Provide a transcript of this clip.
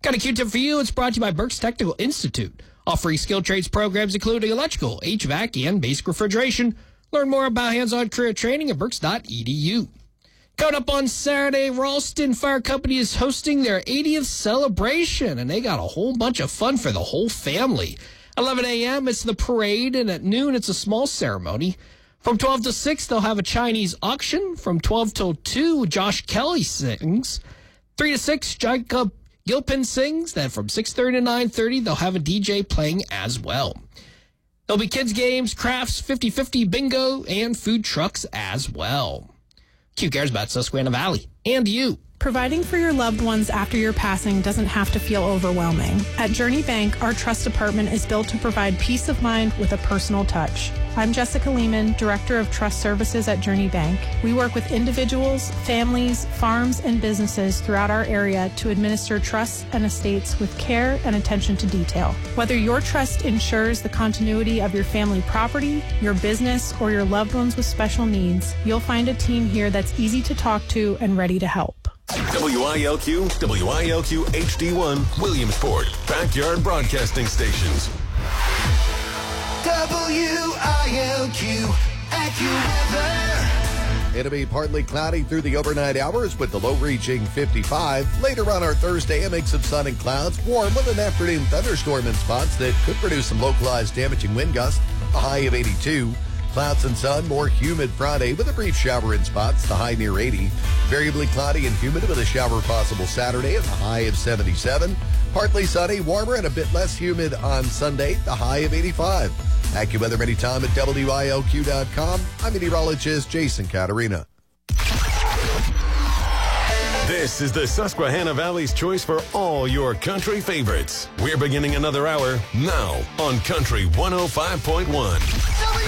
Got a Q-tip for you. It's brought to you by Berks Technical Institute. Offering skilled trades programs including electrical, HVAC, and basic refrigeration. Learn more about hands-on career training at berks.edu. Coming up on Saturday, Ralston Fire Company is hosting their 80th celebration, and they got a whole bunch of fun for the whole family. 11 a.m., it's the parade, and at noon, it's a small ceremony. From 12 to 6, they'll have a Chinese auction. From 12 till 2, Josh Kelly sings. 3 to 6, Jacob Gilpin sings. Then from 6:30 to 9:30, they'll have a DJ playing as well. There'll be kids' games, crafts, 50-50 bingo, and food trucks as well. Q cares about Susquehanna Valley and you. Providing for your loved ones after your passing doesn't have to feel overwhelming. At Journey Bank, our trust department is built to provide peace of mind with a personal touch. I'm Jessica Lehman, Director of Trust Services at Journey Bank. We work with individuals, families, farms, and businesses throughout our area to administer trusts and estates with care and attention to detail. Whether your trust ensures the continuity of your family property, your business, or your loved ones with special needs, you'll find a team here that's easy to talk to and ready to help. WILQ HD1, Williamsport, Backyard Broadcasting Stations. WILQ AccuWeather. It'll be partly cloudy through the overnight hours with the low reaching 55. Later on our Thursday, a mix of sun and clouds, warm with an afternoon thunderstorm in spots that could produce some localized damaging wind gusts, a high of 82. Clouds and sun, more humid Friday with a brief shower in spots, the high near 80. Variably cloudy and humid with a shower possible Saturday at the high of 77. Partly sunny, warmer and a bit less humid on Sunday, the high of 85. AccuWeather anytime at WILQ.com. I'm meteorologist Jason Caterina. This is the Susquehanna Valley's choice for all your country favorites. We're beginning another hour now on Country 105.1.